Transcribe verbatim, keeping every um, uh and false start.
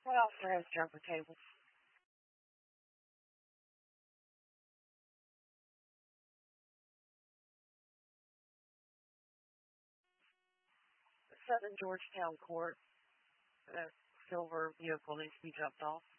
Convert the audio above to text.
What officer has jumper cables? Southern Georgetown Court. A silver vehicle needs to be jumped off.